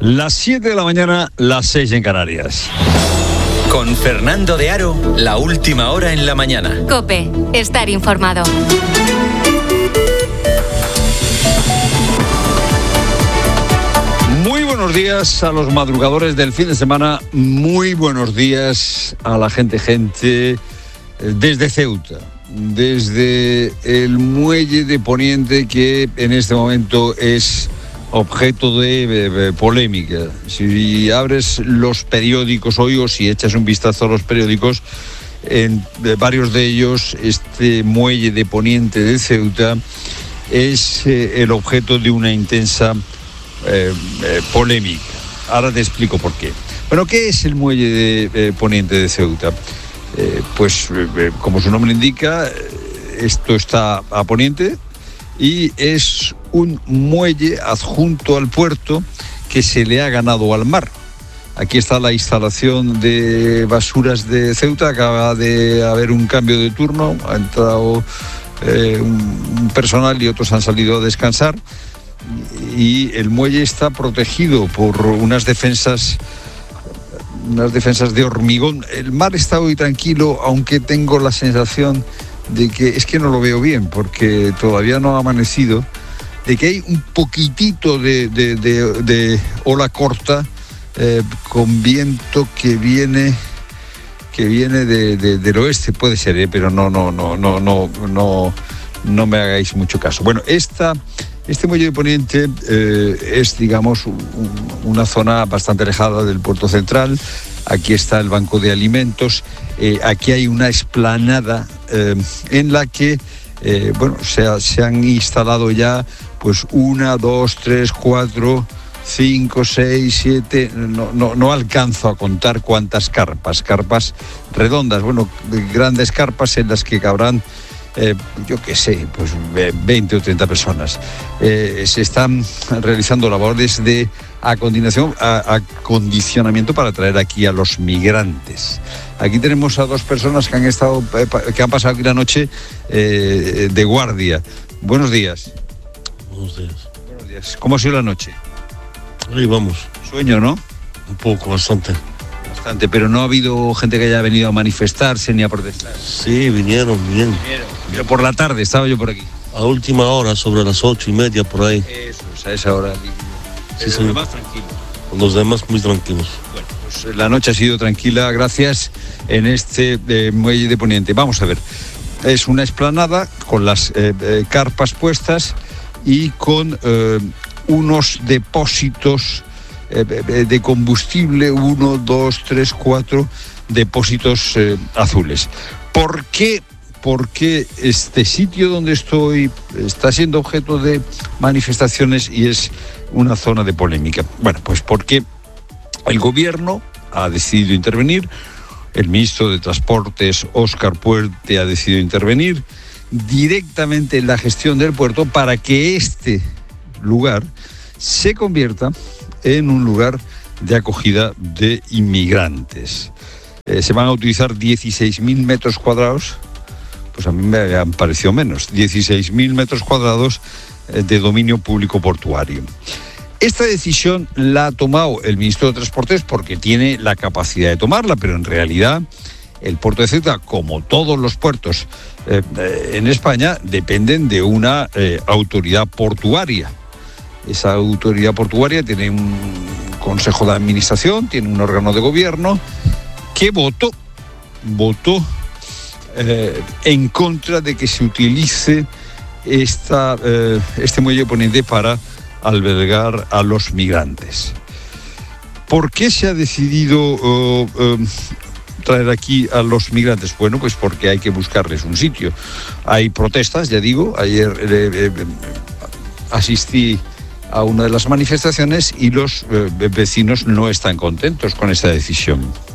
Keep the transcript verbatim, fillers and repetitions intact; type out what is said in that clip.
Las siete de la mañana, las seis en Canarias. Con Fernando de Aro, la última hora en la mañana. COPE, estar informado. Muy buenos días a los madrugadores del fin de semana. Muy buenos días a la gente, gente desde Ceuta, desde el muelle de Poniente, que en este momento es objeto de, de, de polémica. Si abres los periódicos hoy o si echas un vistazo a los periódicos, en de varios de ellos, este muelle de Poniente de Ceuta es eh, el objeto de una intensa eh, eh, polémica. Ahora te explico por qué. Bueno, ¿qué es el muelle de eh, Poniente de Ceuta? Eh, pues, eh, como su nombre indica, esto está a poniente y es un muelle adjunto al puerto que se le ha ganado al mar. Aquí está la instalación de basuras de Ceuta. Acaba de haber un cambio de turno, ha entrado eh, un personal y otros han salido a descansar, y el muelle está protegido por unas defensas unas defensas de hormigón. El mar está hoy tranquilo, aunque tengo la sensación de que, es que no lo veo bien porque todavía no ha amanecido, de que hay un poquitito de, de, de, de ola corta eh, con viento que viene que viene de, de, del oeste, puede ser, eh, pero no, no, no, no, no, no, no me hagáis mucho caso. Bueno, esta, este muelle de Poniente eh, es, digamos, un, una zona bastante alejada del puerto central. Aquí está el banco de alimentos, eh, aquí hay una explanada eh, en la que eh, bueno, se, ha, se han instalado ya pues una, dos, tres, cuatro, cinco, seis, siete, no, no, no alcanzo a contar cuántas carpas, carpas redondas, bueno, grandes carpas en las que cabrán, eh, yo qué sé, pues veinte o treinta personas. Eh, se están realizando labores de acondicionamiento, a, acondicionamiento para traer aquí a los migrantes. Aquí tenemos a dos personas que han estado, que han pasado aquí la noche eh, de guardia. Buenos días. Buenos días. Buenos días. ¿Cómo ha sido la noche? Ahí vamos. Sueño, ¿no? Un poco, bastante. Bastante, pero no ha habido gente que haya venido a manifestarse ni a protestar. Sí, vinieron, bien. Vinieron. Pero por la tarde estaba yo por aquí. A última hora, sobre las ocho y media, por ahí. Eso, o sea, a esa hora. Sí, sí. Los demás tranquilos. Los demás muy tranquilos. Bueno, pues la noche ha sido tranquila, gracias, en este eh, muelle de Poniente. Vamos a ver, es una explanada con las eh, eh, carpas puestas y con eh, unos depósitos eh, de combustible, uno, dos, tres, cuatro depósitos eh, azules. ¿Por qué? Porque este sitio donde estoy está siendo objeto de manifestaciones y es una zona de polémica. Bueno, pues porque el gobierno ha decidido intervenir, el ministro de Transportes, Óscar Puente, ha decidido intervenir directamente en la gestión del puerto para que este lugar se convierta en un lugar de acogida de inmigrantes. Eh, se van a utilizar dieciséis mil metros cuadrados, pues a mí me han parecido menos, dieciséis mil metros cuadrados de dominio público portuario. Esta decisión la ha tomado el ministro de Transportes porque tiene la capacidad de tomarla, pero en realidad el puerto de Ceuta, como todos los puertos eh, eh, en España, dependen de una eh, autoridad portuaria. Esa autoridad portuaria tiene un consejo de administración, tiene un órgano de gobierno que votó, votó eh, en contra de que se utilice esta, eh, este muelle Poniente para albergar a los migrantes. ¿Por qué se ha decidido uh, uh, traer aquí a los migrantes? Bueno, pues porque hay que buscarles un sitio. Hay protestas, ya digo, ayer eh, eh, asistí a una de las manifestaciones y los eh, vecinos no están contentos con esta decisión.